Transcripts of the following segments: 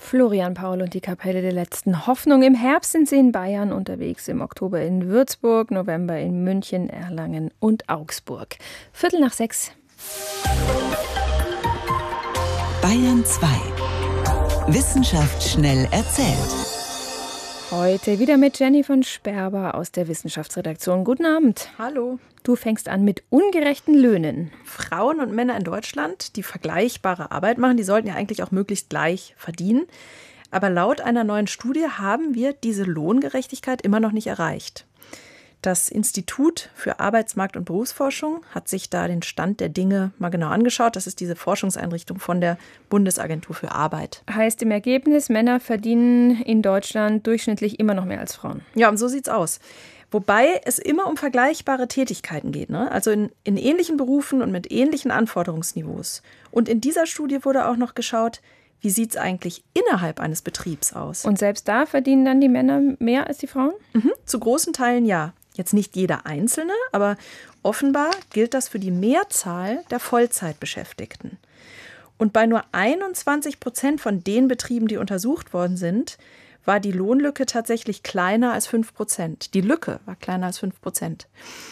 Florian Paul und die Kapelle der letzten Hoffnung. Im Herbst sind sie in Bayern unterwegs, im Oktober in Würzburg, November in München, Erlangen und Augsburg. 5:45. Bayern 2. Wissenschaft schnell erzählt. Heute wieder mit Jenny von Sperber aus der Wissenschaftsredaktion. Guten Abend. Hallo. Du fängst an mit ungerechten Löhnen. Frauen und Männer in Deutschland, die vergleichbare Arbeit machen, die sollten ja eigentlich auch möglichst gleich verdienen. Aber laut einer neuen Studie haben wir diese Lohngerechtigkeit immer noch nicht erreicht. Das Institut für Arbeitsmarkt- und Berufsforschung hat sich da den Stand der Dinge mal genau angeschaut. Das ist diese Forschungseinrichtung von der Bundesagentur für Arbeit. Heißt im Ergebnis, Männer verdienen in Deutschland durchschnittlich immer noch mehr als Frauen. Ja, und so sieht's aus. Wobei es immer um vergleichbare Tätigkeiten geht, ne? Also in ähnlichen Berufen und mit ähnlichen Anforderungsniveaus. Und in dieser Studie wurde auch noch geschaut, wie sieht es eigentlich innerhalb eines Betriebs aus? Und selbst da verdienen dann die Männer mehr als die Frauen? Zu großen Teilen ja. Jetzt nicht jeder Einzelne, aber offenbar gilt das für die Mehrzahl der Vollzeitbeschäftigten. Und bei nur 21% von den Betrieben, die untersucht worden sind, war die Lohnlücke tatsächlich kleiner als 5%. Die Lücke war kleiner als 5%.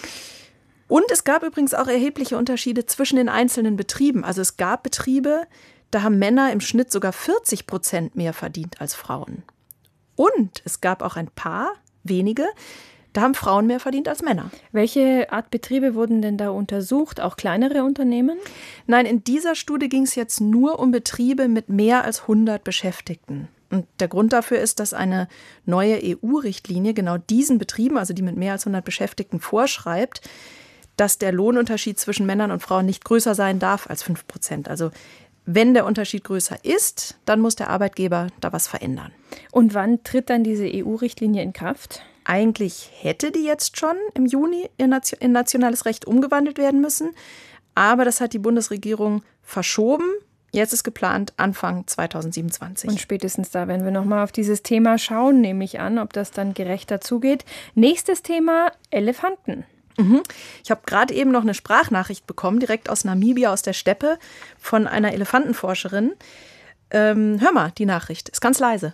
Und es gab übrigens auch erhebliche Unterschiede zwischen den einzelnen Betrieben. Also es gab Betriebe, da haben Männer im Schnitt sogar 40% mehr verdient als Frauen. Und es gab auch ein paar, wenige, da haben Frauen mehr verdient als Männer. Welche Art Betriebe wurden denn da untersucht? Auch kleinere Unternehmen? Nein, in dieser Studie ging es jetzt nur um Betriebe mit mehr als 100 Beschäftigten. Und der Grund dafür ist, dass eine neue EU-Richtlinie genau diesen Betrieben, also die mit mehr als 100 Beschäftigten, vorschreibt, dass der Lohnunterschied zwischen Männern und Frauen nicht größer sein darf als 5%. Also wenn der Unterschied größer ist, dann muss der Arbeitgeber da was verändern. Und wann tritt dann diese EU-Richtlinie in Kraft? Eigentlich hätte die jetzt schon im Juni in nationales Recht umgewandelt werden müssen. Aber das hat die Bundesregierung verschoben. Jetzt ist geplant Anfang 2027. Und spätestens da werden wir nochmal auf dieses Thema schauen, nehme ich an, ob das dann gerechter zugeht. Nächstes Thema, Elefanten. Ich habe gerade eben noch eine Sprachnachricht bekommen, direkt aus Namibia, aus der Steppe, von einer Elefantenforscherin. Hör mal, die Nachricht, ist ganz leise.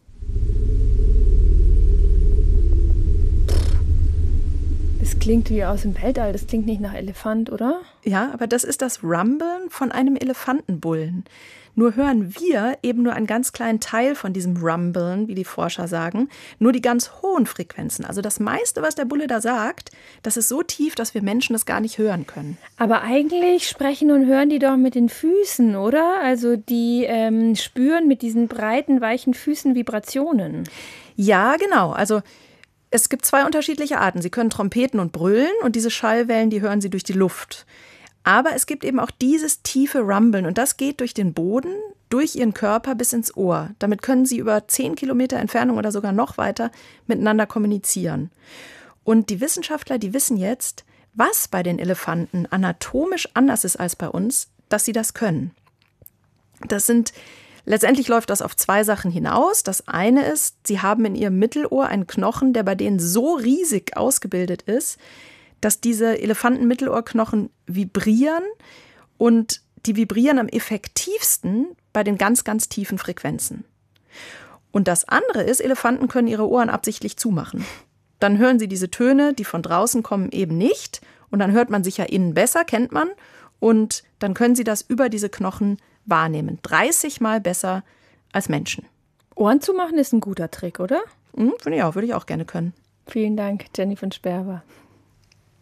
Das klingt wie aus dem Weltall, das klingt nicht nach Elefant, oder? Ja, aber das ist das Rumblen von einem Elefantenbullen. Nur hören wir eben nur einen ganz kleinen Teil von diesem Rumblen, wie die Forscher sagen, nur die ganz hohen Frequenzen. Also das meiste, was der Bulle da sagt, das ist so tief, dass wir Menschen das gar nicht hören können. Aber eigentlich sprechen und hören die doch mit den Füßen, oder? Also die spüren mit diesen breiten, weichen Füßen Vibrationen. Ja, genau. Also es gibt zwei unterschiedliche Arten. Sie können trompeten und brüllen und diese Schallwellen, die hören sie durch die Luft. Aber es gibt eben auch dieses tiefe Rumblen und das geht durch den Boden, durch ihren Körper bis ins Ohr. Damit können sie über 10 Kilometer Entfernung oder sogar noch weiter miteinander kommunizieren. Und die Wissenschaftler, die wissen jetzt, was bei den Elefanten anatomisch anders ist als bei uns, dass sie das können. Letztendlich läuft das auf zwei Sachen hinaus. Das eine ist, sie haben in ihrem Mittelohr einen Knochen, der bei denen so riesig ausgebildet ist, dass diese Elefantenmittelohrknochen vibrieren und die vibrieren am effektivsten bei den ganz, ganz tiefen Frequenzen. Und das andere ist, Elefanten können ihre Ohren absichtlich zumachen. Dann hören sie diese Töne, die von draußen kommen, eben nicht. Und dann hört man sich ja innen besser, kennt man. Und dann können sie das über diese Knochen wahrnehmen. 30 Mal besser als Menschen. Ohren zumachen ist ein guter Trick, oder? Finde ich auch, würde ich auch gerne können. Vielen Dank, Jenny von Sperber.